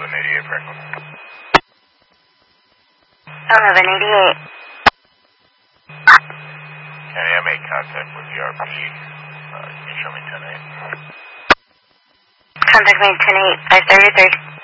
1188 Franklin. 1188. Can I make contact with the RP? Can you show me 10-8? Contact me 10-8, 533.